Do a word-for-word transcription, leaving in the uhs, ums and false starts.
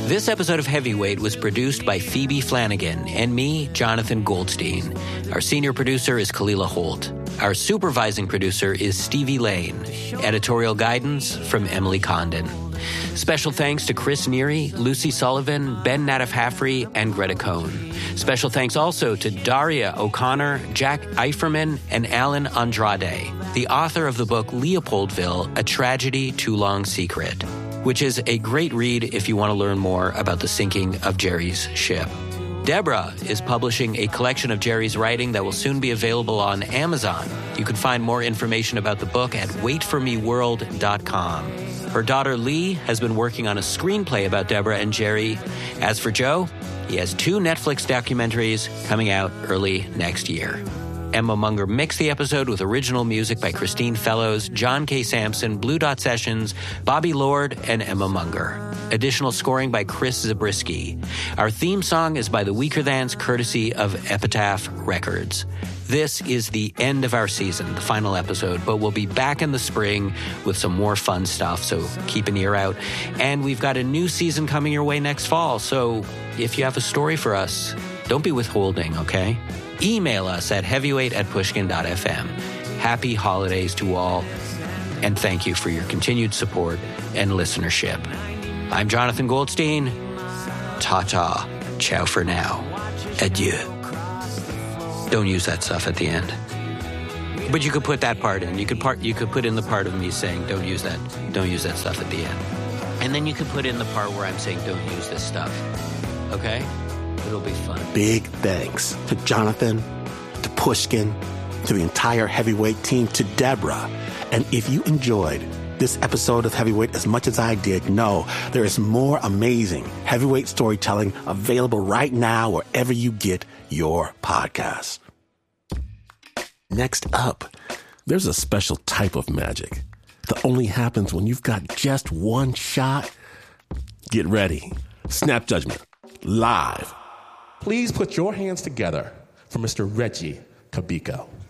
This episode of Heavyweight was produced by Phoebe Flanagan and me, Jonathan Goldstein. Our senior producer is Kalila Holt. Our supervising producer is Stevie Lane. Editorial guidance from Emily Condon. Special thanks to Chris Neary, Lucy Sullivan, Ben Natif-Hafrey, and Greta Cohn. Special thanks also to Daria O'Connor, Jack Eiferman, and Alan Andrade, the author of the book Leopoldville, A Tragedy Too Long Secret, which is a great read if you want to learn more about the sinking of Jerry's ship. Deborah is publishing a collection of Jerry's writing that will soon be available on Amazon. You can find more information about the book at wait for me world dot com. Her daughter Lee has been working on a screenplay about Deborah and Jerry. As for Joe, he has two Netflix documentaries coming out early next year. Emma Munger mixed the episode with original music by Christine Fellows, John K. Sampson, Blue Dot Sessions, Bobby Lord, and Emma Munger. Additional scoring by Chris Zabriskie. Our theme song is by the Weaker Thans, courtesy of Epitaph Records. This is the end of our season, the final episode, but we'll be back in the spring with some more fun stuff, so keep an ear out. And we've got a new season coming your way next fall, so if you have a story for us, don't be withholding, okay? Email us at heavyweight at pushkin dot f m. Happy holidays to all, and thank you for your continued support and listenership. I'm Jonathan Goldstein. Ta-ta. Ciao for now. Adieu. Don't use that stuff at the end. But you could put that part in. You could part. You could put in the part of me saying, "Don't use that. Don't use that stuff" at the end. And then you could put in the part where I'm saying, "Don't use this stuff." Okay? It'll be fun. Big thanks to Jonathan, to Pushkin, to the entire Heavyweight team, to Deborah. And if you enjoyed this episode of Heavyweight as much as I did, know there is more amazing heavyweight storytelling available right now wherever you get your podcasts. Next up, there's a special type of magic that only happens when you've got just one shot. Get ready. Snap Judgment, live. Please put your hands together for Mister Reggie Cabico.